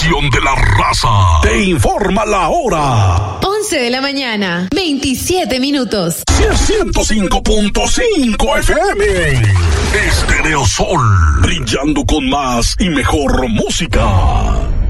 estación de la raza. Te informa la hora. 11 de la mañana, 27 minutos. 105.5 FM. Stereo Sol, brillando con más y mejor música.